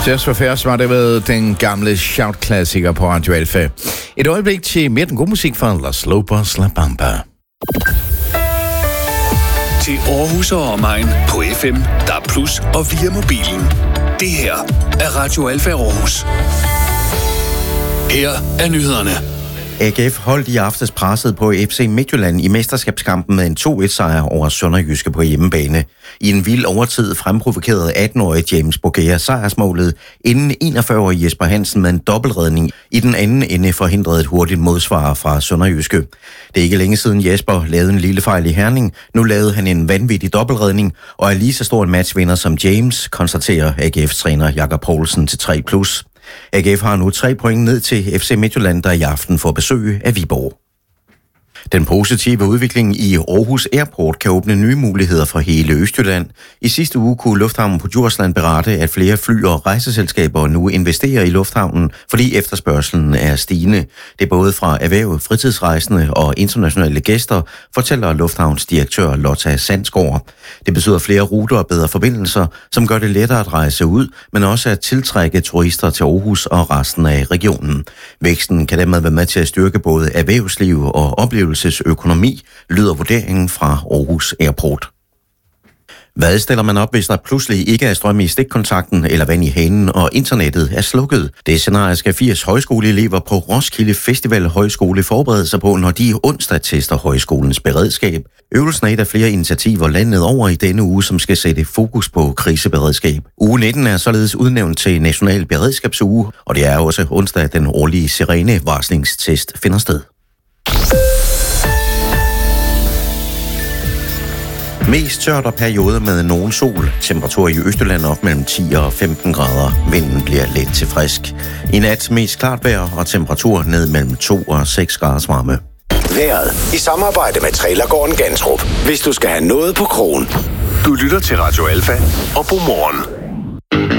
Just for Fairs var det ved den gamle shout-klassiker på Radio Alfa. Et øjeblik til mere den gode musik fra Los Lobos La Bamba. Til Aarhus og omegn på FM, DAB+ og via mobilen. Det her er Radio Alfa Aarhus. Her er nyhederne. AGF holdt i aftes presset på FC Midtjylland i mesterskabskampen med en 2-1-sejr over Sønderjyske på hjemmebane. I en vild overtid fremprovokerede 18-årige James Bogia sejrsmålet, inden 41-årige Jesper Hansen med en dobbeltredning i den anden ende forhindrede et hurtigt modsvar fra Sønderjyske. Det er ikke længe siden Jesper lavede en lille fejl i Herning. Nu lavede han en vanvittig dobbeltredning og er lige så stor en matchvinder som James, konstaterer AGF-træner Jakob Poulsen til 3+. AGF har nu 3 point ned til FC Midtjylland, der i aften får besøg af Viborg. Den positive udvikling i Aarhus Airport kan åbne nye muligheder for hele Østjylland. I sidste uge kunne Lufthavnen på Djursland berette, at flere fly- og rejseselskaber nu investerer i lufthavnen, fordi efterspørgselen er stigende. Det er både fra erhverv, fritidsrejsende og internationale gæster, fortæller lufthavnsdirektør Lotta Sandsgaard. Det betyder flere ruter og bedre forbindelser, som gør det lettere at rejse ud, men også at tiltrække turister til Aarhus og resten af regionen. Væksten kan dermed være med til at styrke både erhvervsliv og oplevelsesøkonomi, lyder vurderingen fra Aarhus Airport. Hvad stiller man op, hvis der pludselig ikke er strøm i stikkontakten eller vand i hanen, og internettet er slukket? Det scenarie skal 80 højskoleelever på Roskilde Festival Højskole forberede sig på, når de onsdag tester højskolens beredskab. Øvelsen er et af flere initiativer landet over i denne uge, som skal sætte fokus på kriseberedskab. Uge 19 er således udnævnt til National Beredskabsuge, og det er også onsdag, den årlige sirenevarslingstest finder sted. Mest tørt og perioder med nogen sol. Temperatur i Østjylland op mellem 10 og 15 grader. Vinden bliver let til frisk. I nat mest klart vejr og temperatur ned mellem 2 og 6 graders varme. Vejret i samarbejde med Trailergården Gantrup. Hvis du skal have noget på krogen. Du lytter til Radio Alfa og Godmorgen.